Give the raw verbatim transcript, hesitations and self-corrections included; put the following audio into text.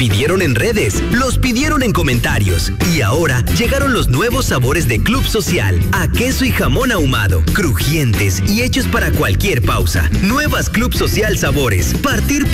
pidieron en redes, los pidieron en comentarios. Y ahora llegaron los nuevos sabores de Club Social, a queso y jamón ahumado, crujientes y hechos para cualquier pausa. Nuevas Club Social sabores. Partir